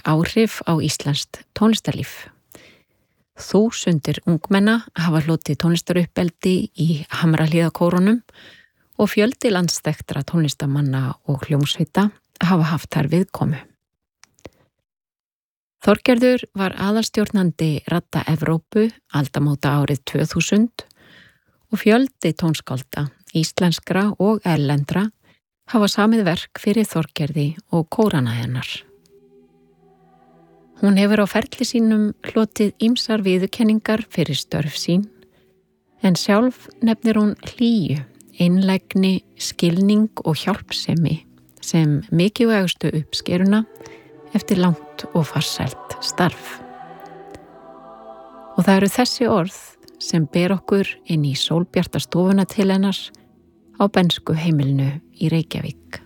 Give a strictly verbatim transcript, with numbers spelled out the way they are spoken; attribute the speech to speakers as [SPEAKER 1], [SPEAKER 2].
[SPEAKER 1] áhrif á íslenskt tónlistarlíf. Þúsundir ungmenna hafa hlotið tónlistaruppeldi í Hamrahlíðakórunum og fjöldi landsþekktra tónlistamanna og hljómsveita hafa haft þar viðkomu. Þorgerður var aðalstjórnandi Radda Evrópu aldamóta árið tvö þúsund og fjöldi tónskálda, íslenskra og erlendra, hafa samið verk fyrir Þorgerði og kórana hennar. Hún hefur á ferli sínum hlotið ýmsar viðurkenningar fyrir störf sín, en sjálf nefnir hún hlýju, einlægni, skilning og hjálpsemi sem mikilvægustu uppskeruna eftir langt og farsælt starf. Og það eru þessi orð sem ber okkur inn í sólbjarta stofuna til hennar á bensku heimilinu í Reykjavík.